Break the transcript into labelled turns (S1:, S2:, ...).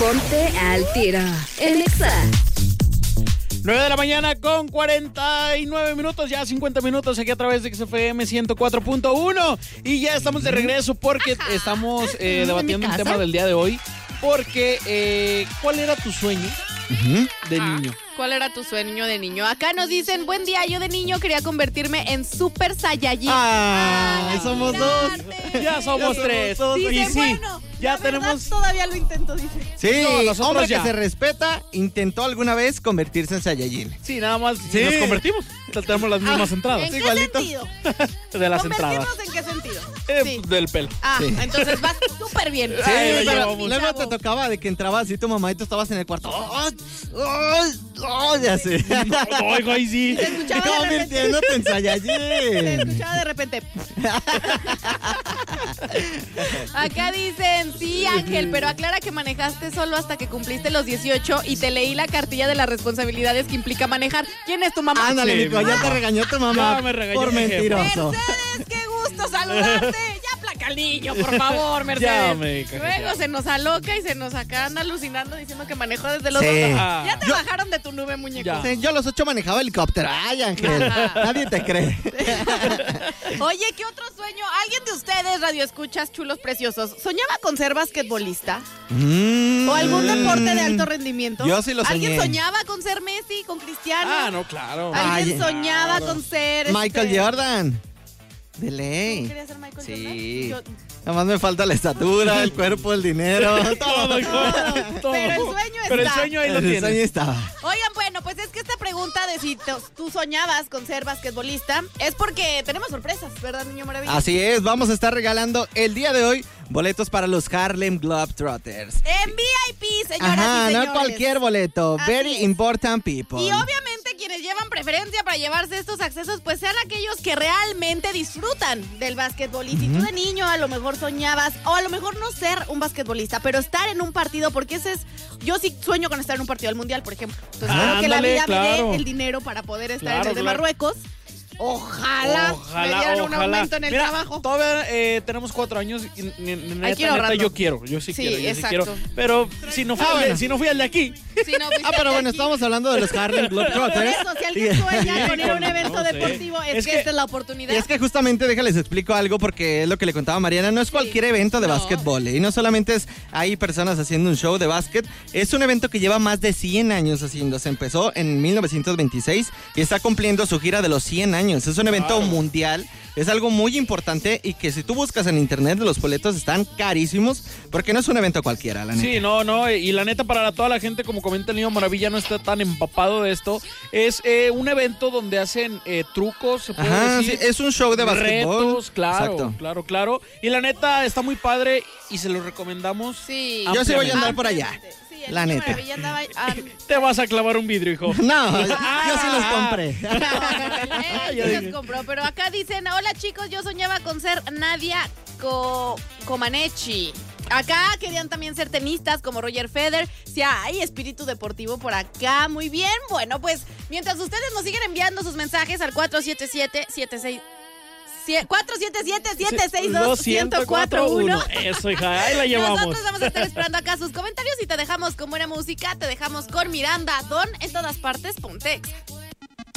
S1: Ponte al tiro en Exa.
S2: 9 de la mañana con 49 minutos, ya 50 minutos aquí a través de XFM 104.1 y ya estamos de regreso porque estamos debatiendo un tema del día de hoy porque ¿cuál era tu sueño de niño?
S3: ¿Cuál era tu sueño de niño? Acá nos dicen, buen día, yo de niño quería convertirme en Super Saiyajin.
S4: Somos dos.
S2: Ya somos tres.
S3: Dicen,
S2: Y sí,
S3: bueno,
S2: ya
S3: la verdad,
S2: tenemos...
S3: todavía lo intento, dice.
S4: Sí,
S2: No, nosotros
S4: hombre
S2: ya.
S4: que se respeta, intentó alguna vez convertirse en Saiyajin.
S2: Sí, nada más
S4: Sí.
S2: nos convertimos. Tenemos las mismas entradas.
S3: ¿En qué
S4: igualito.
S3: sentido?
S2: De las entradas.
S3: ¿Convertirnos en qué sentido? Sí.
S2: Del pelo.
S4: Sí.
S3: Entonces vas súper bien.
S4: Sí,
S2: Ay,
S4: pero
S2: llevamos.
S4: luego te tocaba de que entrabas así tu mamá y tú estabas en el cuarto. Ya sé.
S2: Oigo, ahí sí.
S3: Te escuchaba de repente.
S4: Convirtiéndote en
S3: Te
S4: Saiyajin.
S3: escuchaba de repente. Acá dicen, sí, Ángel, pero aclara que manejaste solo hasta que cumpliste los 18 y te leí la cartilla de las responsabilidades que implica manejar. ¿Quién es tu mamá?
S4: Ándale,
S2: Sí,
S4: Nico, ya te regañó tu mamá
S2: Ya me regañó
S4: por
S2: mi jefe.
S4: mentiroso.
S3: Mercedes, qué gusto saludarte. Ya placa al niño, por favor, Mercedes.
S2: Ya me cajé.
S3: Luego se nos aloca y se nos acá anda alucinando diciendo que manejó desde los
S4: Sí.
S3: 2.
S2: Ah.
S3: Ya te bajaron de tu nube, muñeco.
S2: Ya.
S4: Sí, yo a los 8 manejaba helicóptero. Ay, Ángel, nadie te cree.
S3: Oye, ¿qué otro sueño? ¿Alguien de ustedes, radioescuchas chulos preciosos, soñaba con ser basquetbolista? ¿O algún deporte de alto rendimiento?
S4: Yo sí lo soñé.
S3: ¿Alguien soñaba con ser Messi, con Cristiano?
S2: Ah, no, claro.
S3: ¿Alguien
S4: Ay,
S3: soñaba con ser...
S4: Michael Jordan. De
S3: ¿Tú
S4: ley.
S3: querías ser Michael
S4: Sí.
S3: Jordan?
S4: Nada más me falta la estatura, el cuerpo, el dinero.
S2: Todo, hijo. Todo.
S3: Pero el sueño
S2: Pero el
S3: está.
S2: sueño ahí lo
S4: El
S2: tienes.
S4: sueño estaba.
S3: Oigan, bueno, pues es que esta pregunta de si tú soñabas con ser basquetbolista es porque tenemos sorpresas, ¿verdad, niño maravilla?
S4: Así es, vamos a estar regalando el día de hoy boletos para los Harlem Globetrotters.
S3: En VIP, señoras
S4: Ajá,
S3: y señores.
S4: no cualquier boleto.
S3: Así
S4: Very
S3: es.
S4: important people.
S3: Y obviamente quienes llevan preferencia para llevarse estos accesos, pues sean aquellos que realmente disfrutan del básquetbol. Y si tú de niño a lo mejor soñabas, o a lo mejor no ser un basquetbolista, pero estar en un partido, porque ese es... Yo sí sueño con estar en un partido del Mundial, por ejemplo. Entonces espero que la
S2: Ándale,
S3: vida me
S2: claro.
S3: dé el dinero para poder estar
S2: Claro,
S3: en el de
S2: claro.
S3: Marruecos. Ojalá me dieran un aumento en el
S2: Mira,
S3: trabajo.
S2: Todavía tenemos 4 años y neta,
S3: que ir ahorrando.
S2: yo quiero. Yo sí
S3: Sí,
S2: quiero, yo
S3: exacto.
S2: sí quiero. Pero si no fui,
S4: bueno.
S2: si no fui al de aquí.
S3: Sí, no, pues,
S4: pero bueno,
S3: aquí-
S4: estamos hablando de los Harlem
S3: Por
S4: Globetrotters.
S3: eso, si alguien sueña con ir a un evento
S2: No sé.
S3: deportivo, es
S2: Es
S3: que
S2: que-
S3: esta es la oportunidad.
S4: Y es que justamente, déjales explico algo porque es lo que le contaba Mariana, no es cualquier evento de
S3: No.
S4: básquetbol, y no solamente es hay personas haciendo un show de básquet, es un evento que lleva más de 100 años haciéndose, empezó en 1926 y está cumpliendo su gira de los 100 años, es un evento mundial, es algo muy importante y que si tú buscas en internet los boletos están carísimos porque no es un evento cualquiera, la neta.
S2: Sí, no, y la neta para toda la gente, como comenta el niño Maravilla, no está tan empapado de esto. Es un evento donde hacen trucos, se puede
S4: Ajá,
S2: decir.
S4: sí, es un show de básquetbol.
S2: Retos, claro,
S4: Exacto.
S2: claro. Y la neta está muy padre y se lo recomendamos.
S3: Sí.
S4: Yo sí voy a
S2: ampliamente.
S4: andar por allá.
S3: Sí, el
S4: La
S3: niño
S4: neta.
S3: Maravilla andaba,
S2: Te vas a clavar un vidrio, hijo.
S4: No, yo sí los compré.
S3: él sí los compró, pero acá dicen, hola chicos, yo soñaba con ser Nadia Comaneci. Acá querían también ser tenistas como Roger Federer. Si hay espíritu deportivo por acá, muy bien. Bueno, pues mientras ustedes nos siguen enviando sus mensajes al 477-762-1041.
S2: Eso, hija, ahí la llevamos.
S3: Nosotros vamos a estar esperando acá sus comentarios y te dejamos con buena música, te dejamos con Miranda, Don, en todas partes, Pontex.